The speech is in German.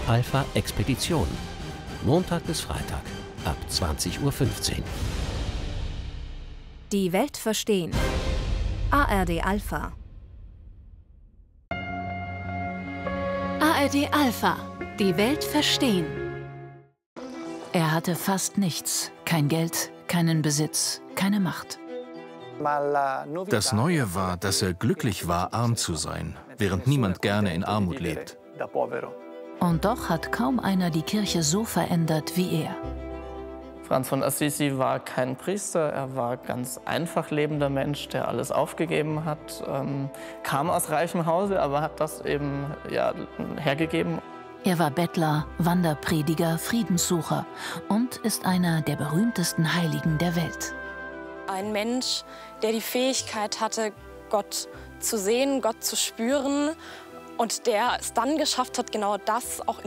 Alpha Expedition. Montag bis Freitag ab 20:15 Uhr. Die Welt verstehen. ARD Alpha. ARD Alpha. Die Welt verstehen. Er hatte fast nichts. Kein Geld, keinen Besitz, keine Macht. Das Neue war, dass er glücklich war, arm zu sein, während niemand gerne in Armut lebt. Und doch hat kaum einer die Kirche so verändert wie er. Franz von Assisi war kein Priester, er war ganz einfach lebender Mensch, der alles aufgegeben hat, kam aus reichem Hause, aber hat das eben hergegeben. Er war Bettler, Wanderprediger, Friedenssucher und ist einer der berühmtesten Heiligen der Welt. Ein Mensch, der die Fähigkeit hatte, Gott zu sehen, Gott zu spüren und der es dann geschafft hat, genau das auch